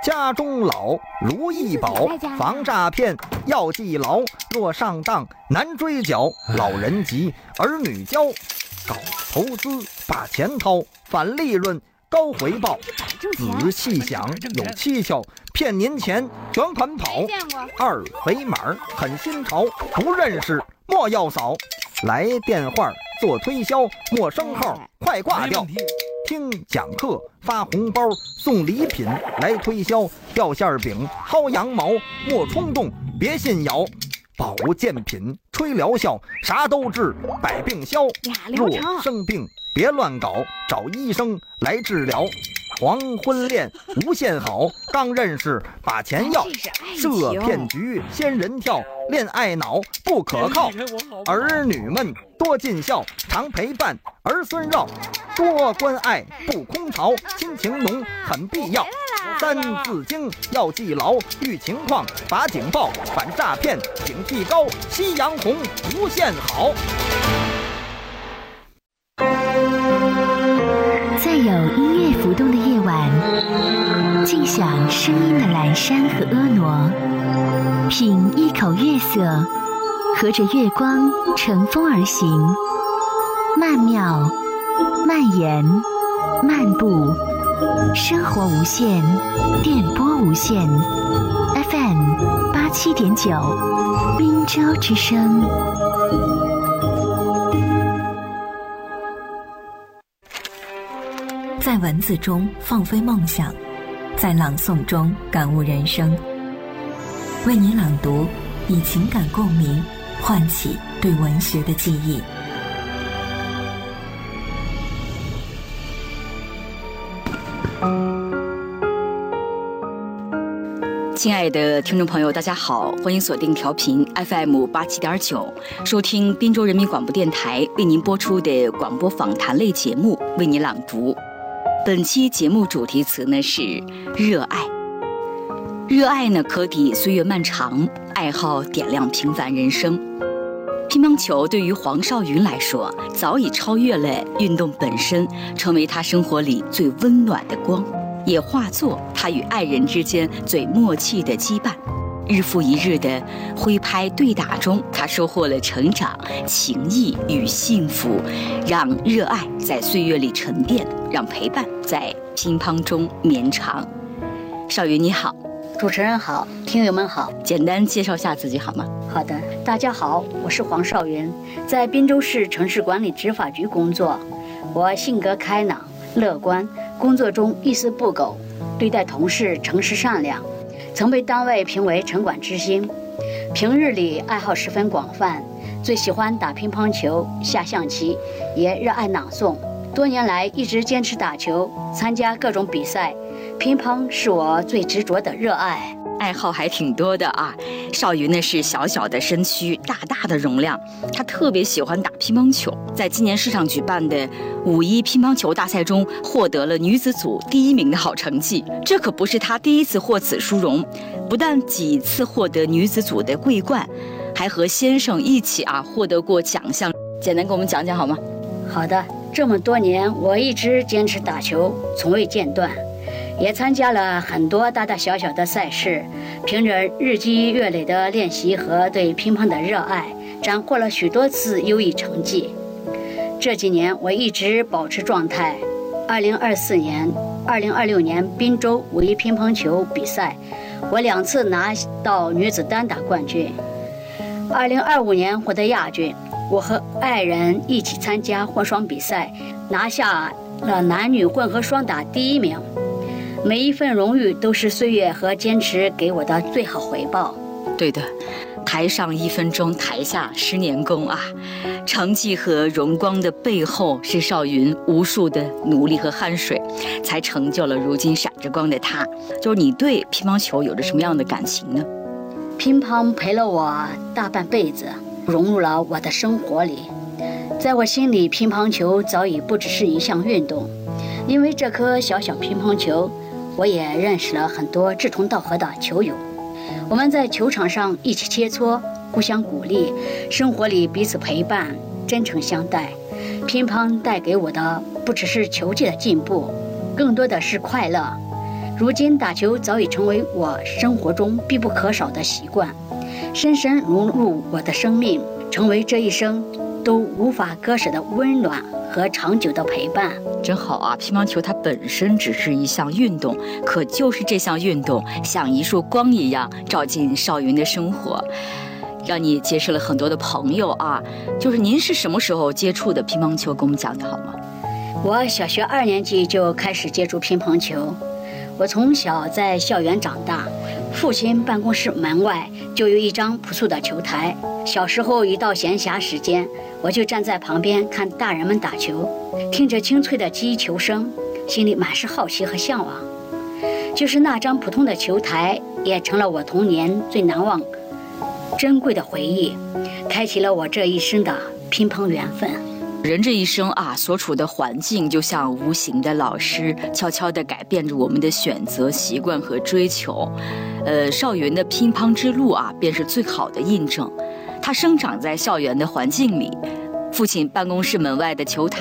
家中老，如意宝，防诈骗要记牢。若上当难追缴，老人急，儿女教。搞投资把钱掏，反利润高回报。仔细想有蹊跷，骗您钱卷款跑。二维码很新潮，不认识莫要扫。来电话做推销，陌生号快挂掉。听讲课发红包，送礼品来推销。掉馅饼薅羊毛，莫冲动别信谣。保健品吹疗效，啥都治百病消。若生病别乱搞，找医生来治疗。黄昏恋无限好，刚认识把钱要。设骗局仙人跳，恋爱脑不可靠。儿女们多尽孝，常陪伴儿孙绕。多关爱不空巢，亲情浓很必要。三字经要记牢，遇情况罚警报，反诈骗警惕高，夕阳红无限好。 在有音乐浮动的夜晚，静享声音的阑珊和婀娜，品一口月色，和着月光乘风而行，曼妙、蔓延、漫步，生活无限，电波无限 FM87.9，滨州之声。 在文字中放飞梦想，在朗诵中感悟人生。为您朗读，以情感共鸣，唤起对文学的记忆。 亲爱的听众朋友，大家好，欢迎锁定调频 FM87.9，收听滨州人民广播电台为您播出的广播访谈类节目《为您朗读》。本期节目主题词呢是热爱。热爱呢可抵岁月漫长，爱好点亮平凡人生。乒乓球对于黄少云来说，早已超越了运动本身，成为他生活里最温暖的光，也化作他与爱人之间最默契的羁绊。日复一日的挥拍对打中，他收获了成长、情谊与幸福，让热爱在岁月里沉淀，让陪伴在乒乓中绵长。少云你好。 主持人好，听友们好。 简单介绍下自己好吗？ 好的，大家好，我是黄少云，在滨州市城市管理执法局工作。我性格开朗乐观，工作中一丝不苟，对待同事诚实善良，曾被单位评为城管之星。平日里爱好十分广泛，最喜欢打乒乓球、下象棋，也热爱朗诵。多年来一直坚持打球，参加各种比赛，乒乓是我最执着的热爱。 爱好还挺多的啊。少云呢是小小的身躯，大大的容量，他特别喜欢打乒乓球，在今年市场举办的5·1乒乓球大赛中获得了女子组第1名的好成绩。这可不是他第一次获此殊荣，不但几次获得女子组的桂冠，还和先生一起获得过奖项。简单给我们讲讲好吗？ 好的，这么多年我一直坚持打球，从未间断，也参加了很多大大小小的赛事，凭着日积月累的练习和对乒乓的热爱，斩获了许多次优异成绩。这几年我一直保持状态。2024年、2026年滨州5·1乒乓球比赛，我2次拿到女子单打冠军。2025年获得亚军。我和爱人一起参加混双比赛，拿下了男女混合双打第1名。每一份荣誉都是岁月和坚持给我的最好回报。 对的，台上1分钟，台下10年功啊！成绩和荣光的背后，是少云无数的努力和汗水，才成就了如今闪着光的他。就是你对乒乓球有着什么样的感情呢？ 乒乓陪了我大半辈子，融入了我的生活里。在我心里，乒乓球早已不只是一项运动，因为这颗小小乒乓球，我也认识了很多志同道合的球友。我们在球场上一起切磋，互相鼓励，生活里彼此陪伴，真诚相待。乒乓带给我的不只是球技的进步，更多的是快乐。 如今打球早已成为我生活中必不可少的习惯，深深融入我的生命，成为这一生都无法割舍的温暖和长久的陪伴。 真好啊！乒乓球它本身只是一项运动，可就是这项运动像一束光一样照进邵云的生活，让你结识了很多的朋友啊。就是您是什么时候接触的乒乓球？跟我们讲讲好吗？ 我小学2年级就开始接触乒乓球。我从小在校园长大，父亲办公室门外就有一张朴素的球台。小时候一到闲暇时间，我就站在旁边看大人们打球，听着清脆的击球声，心里满是好奇和向往。就是那张普通的球台，也成了我童年最难忘、珍贵的回忆，开启了我这一生的乒乓缘分。 人这一生啊，所处的环境就像无形的老师，悄悄地改变着我们的选择、习惯和追求。邵云的乒乓之路啊，便是最好的印证。他生长在校园的环境里，父亲办公室门外的球台